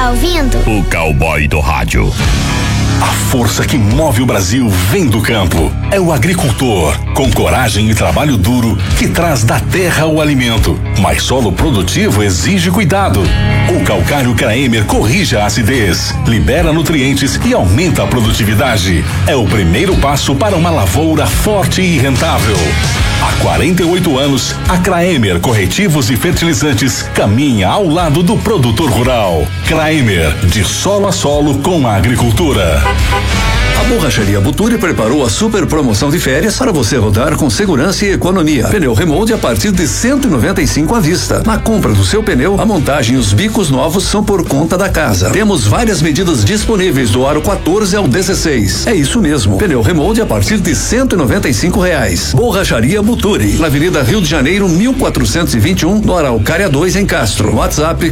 está ouvindo? O Cowboy do Rádio. A força que move o Brasil vem do campo. É o agricultor, com coragem e trabalho duro, que traz da terra o alimento. Mas solo produtivo exige cuidado. O calcário Kraemer corrige a acidez, libera nutrientes e aumenta a produtividade. É o primeiro passo para uma lavoura forte e rentável. Há 48 anos, a Kraemer Corretivos e Fertilizantes caminha ao lado do produtor rural. Kraemer, de solo a solo com a agricultura. A Borracharia Buturi preparou a super promoção de férias para você rodar com segurança e economia. Pneu remold a partir de 195 à vista. Na compra do seu pneu, a montagem e os bicos novos são por conta da casa. Temos várias medidas disponíveis do aro 14 ao 16. É isso mesmo. Pneu remold a partir de R$195. Borracharia Buturi, na Avenida Rio de Janeiro, 1421, no Araucária 2 em Castro. WhatsApp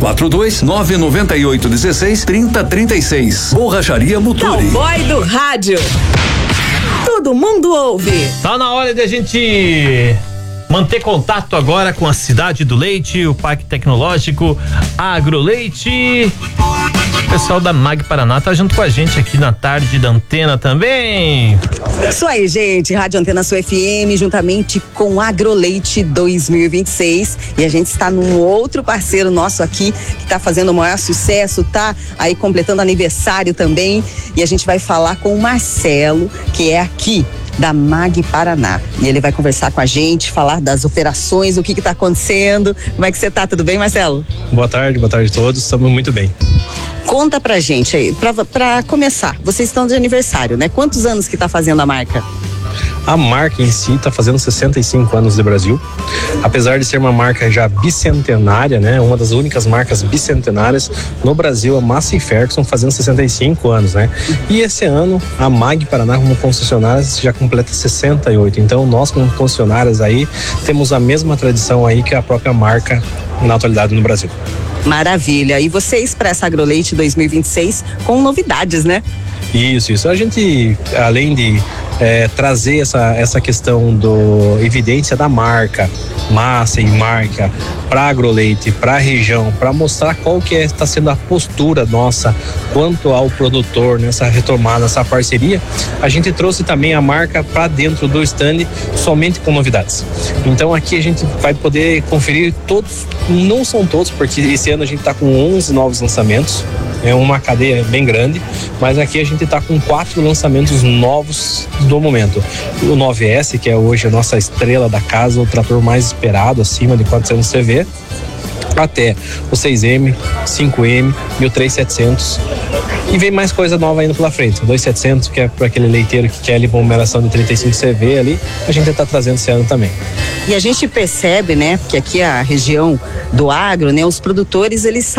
42998163036. Borracharia Buturi. Cowboy do Rádio. Todo mundo ouve. Tá na hora de a gente manter contato agora com a Cidade do Leite, o Parque Tecnológico Agroleite. O pessoal da MAG Paraná tá junto com a gente aqui na tarde da Antena também. Isso aí, gente. Rádio Antena Sul FM, juntamente com Agroleite 2026. E a gente está num outro parceiro nosso aqui, que tá fazendo o maior sucesso, tá aí completando aniversário também. E a gente vai falar com o Marcelo, que é aqui da MAG Paraná. E ele vai conversar com a gente, falar das operações, o que tá acontecendo. Como é que você tá? Tudo bem, Marcelo? Boa tarde a todos. Estamos muito bem. Conta pra gente aí, pra começar, vocês estão de aniversário, né? Quantos anos que tá fazendo a marca? A marca em si está fazendo 65 anos de Brasil, apesar de ser uma marca já bicentenária, né? Uma das únicas marcas bicentenárias no Brasil, a Massey Ferguson, fazendo 65 anos, né? E esse ano a MAG Paraná como concessionária já completa 68. Então nós como concessionárias aí temos a mesma tradição aí que a própria marca na atualidade no Brasil. Maravilha. E você expressa Agroleite 2026 com novidades, né? Isso. A gente, além de trazer essa questão do evidência da marca, massa e marca para Agroleite, para a região, para mostrar qual que está sendo a postura nossa quanto ao produtor nessa retomada, nessa parceria, a gente trouxe também a marca para dentro do stand somente com novidades. Então aqui a gente vai poder conferir todos, não são todos, porque esse ano a gente está com 11 novos lançamentos. É uma cadeia bem grande, mas aqui a gente está com 4 lançamentos novos do momento. O 9S, que é hoje a nossa estrela da casa, o trator mais esperado, acima de 400 CV, até o 6M, 5M e o 3700. E vem mais coisa nova ainda pela frente. O 2700, que é para aquele leiteiro que quer ali ponderação de 35 CV ali, a gente está trazendo esse ano também. E a gente percebe, né, que aqui a região do agro, né, os produtores, eles